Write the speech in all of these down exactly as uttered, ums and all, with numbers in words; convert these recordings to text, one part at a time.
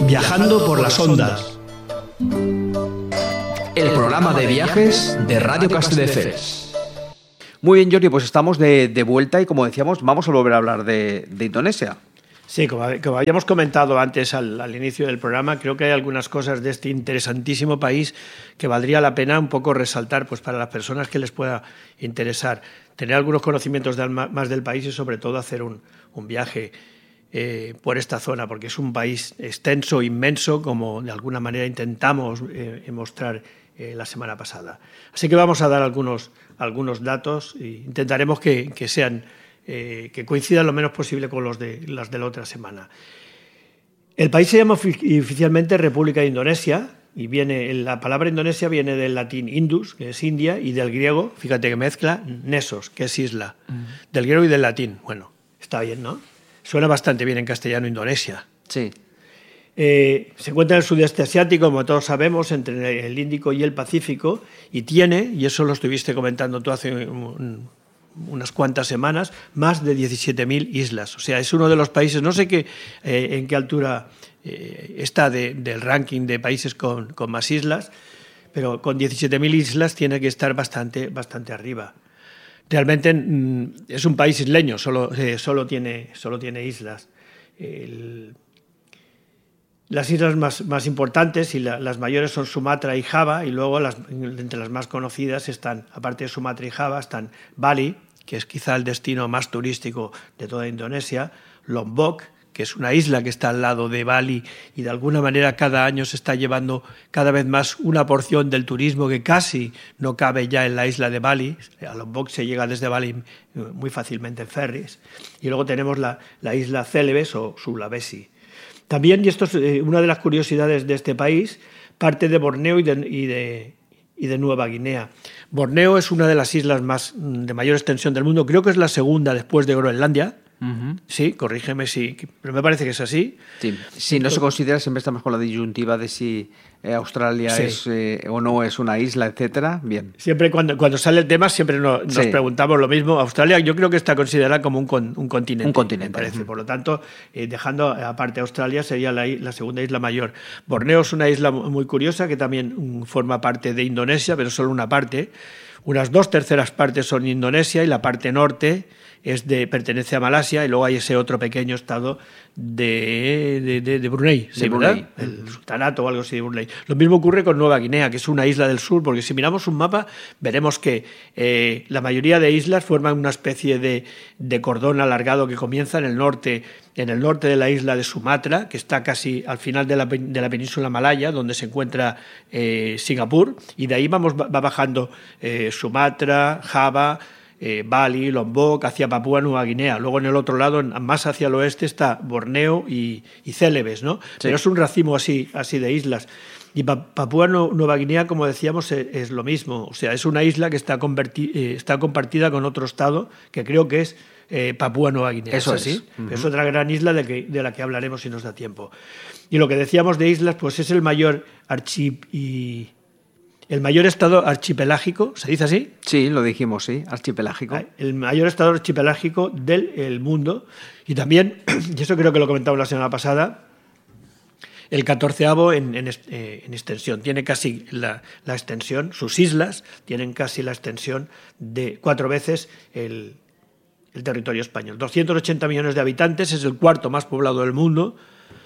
Viajando por las ondas. El programa de viajes de Radio Castelldefels. Muy bien, Jordi, pues estamos de, de vuelta y, como decíamos, vamos a volver a hablar de, de Indonesia. Sí, como, como habíamos comentado antes al, al inicio del programa, creo que hay algunas cosas de este interesantísimo país que valdría la pena un poco resaltar, pues, para las personas que les pueda interesar. Tener algunos conocimientos de, más del país y, sobre todo, hacer un, un viaje eh, por esta zona, porque es un país extenso, inmenso, como de alguna manera intentamos eh, mostrar eh, la semana pasada. Así que vamos a dar algunos, algunos datos e intentaremos que, que sean... Eh, que coincidan lo menos posible con los de las de la otra semana. El país se llama oficialmente República de Indonesia y viene, la palabra Indonesia viene del latín indus, que es India, y del griego, fíjate que mezcla, nesos, que es isla. Mm. Del griego y del latín. Bueno, está bien, ¿no? Suena bastante bien en castellano Indonesia. Sí. Eh, se encuentra en el sudeste asiático, como todos sabemos, entre el Índico y el Pacífico, y tiene, y eso lo estuviste comentando tú hace un, unas cuantas semanas, más de diecisiete mil islas. O sea, es uno de los países, no sé qué, eh, en qué altura eh, está de, del ranking de países con, con más islas, pero con diecisiete mil islas tiene que estar bastante, bastante arriba. Realmente mm, es un país isleño, solo, eh, solo, tiene, solo tiene islas. El, las islas más, más importantes y la, las mayores son Sumatra y Java, y luego las, entre las más conocidas están, aparte de Sumatra y Java, están Bali, que es quizá el destino más turístico de toda Indonesia, Lombok, que es una isla que está al lado de Bali y de alguna manera cada año se está llevando cada vez más una porción del turismo que casi no cabe ya en la isla de Bali. A Lombok se llega desde Bali muy fácilmente en ferries. Y luego tenemos la, la isla Celebes o Sulawesi. También, y esto es eh, una de las curiosidades de este país, parte de Borneo y de, y de, y de Nueva Guinea. Borneo es una de las islas más de mayor extensión del mundo, creo que es la segunda después de Groenlandia. Uh-huh. Sí, corrígeme si, pero me parece que es así. Sí, si no se considera, siempre estamos con la disyuntiva de si eh, Australia sí. es eh, o no es una isla, etcétera. Bien. Siempre cuando, cuando sale el tema siempre nos, nos sí. preguntamos lo mismo. Australia yo creo que está considerada como un, con, un continente. Un continente. Me parece. Uh-huh. Por lo tanto, eh, dejando aparte Australia sería la, la segunda isla mayor. Borneo es una isla muy curiosa que también um, forma parte de Indonesia, pero solo una parte. Unas dos terceras partes son Indonesia y la parte norte es de, pertenece a Malasia, y luego hay ese otro pequeño estado de, de, de, de Brunei, de Brunei. El sultanato o algo así de Brunei. Lo mismo ocurre con Nueva Guinea, que es una isla del sur, porque si miramos un mapa veremos que eh, la mayoría de islas forman una especie de, de cordón alargado que comienza en el norte, en el norte de la isla de Sumatra, que está casi al final de la, de la península malaya, donde se encuentra eh, Singapur, y de ahí vamos va bajando eh, Sumatra, Java, Eh, Bali, Lombok, hacia Papúa Nueva Guinea. Luego en el otro lado, más hacia el oeste, está Borneo y, y Celebes, ¿no? Sí. Pero es un racimo así, así de islas. Y Papúa Nueva Guinea, como decíamos, es, es lo mismo. O sea, es una isla que está, eh, está compartida con otro estado, que creo que es eh, Papúa Nueva Guinea. Eso es así. Es, uh-huh. Es otra gran isla de, que, de la que hablaremos si nos da tiempo. Y lo que decíamos de islas, pues es el mayor archip y El mayor estado archipelágico, ¿se dice así? Sí, lo dijimos, sí, archipelágico. El mayor estado archipelágico del el mundo. Y también, y eso creo que lo comentamos la semana pasada, el catorceavo en, en, en extensión. Tiene casi la, la extensión, sus islas tienen casi la extensión de cuatro veces el, el territorio español. doscientos ochenta millones de habitantes, es el cuarto más poblado del mundo.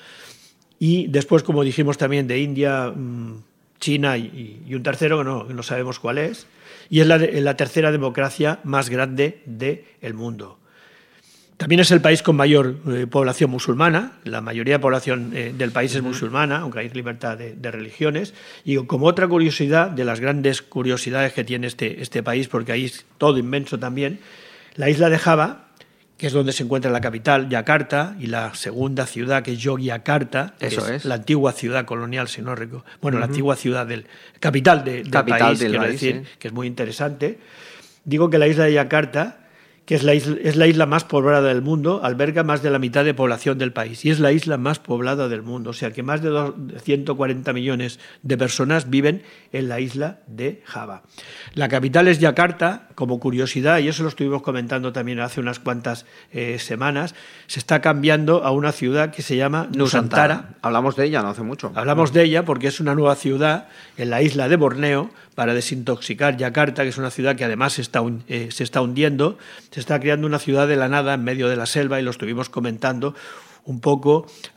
Y después, como dijimos también, de India, China y, y un tercero que no, que no sabemos cuál es, y es la, la tercera democracia más grande del mundo. También es el país con mayor eh, población musulmana, la mayoría de población eh, del país es musulmana, aunque hay libertad de, de religiones, y como otra curiosidad, de las grandes curiosidades que tiene este, este país, porque ahí es todo inmenso también, la isla de Java, que es donde se encuentra la capital, Yakarta, y la segunda ciudad, que es Yogyakarta, que Eso es, es la antigua ciudad colonial, si no recuerdo. Bueno, uh-huh. la antigua ciudad del capital de, del capital país, del quiero país, decir, sí. que es muy interesante. Digo que la isla de Yakarta, que es la, isla, es la isla más poblada del mundo, alberga más de la mitad de población del país y es la isla más poblada del mundo. O sea que más de ciento cuarenta millones de personas viven en la isla de Java. La capital es Yakarta, como curiosidad, y eso lo estuvimos comentando también hace unas cuantas eh, semanas, se está cambiando a una ciudad que se llama Nusantara. Nusantara. Hablamos de ella no hace mucho. Hablamos de ella porque es una nueva ciudad en la isla de Borneo para desintoxicar Yakarta, que es una ciudad que además se está, eh, se está hundiendo. Se está creando una ciudad de la nada en medio de la selva y lo estuvimos comentando un poco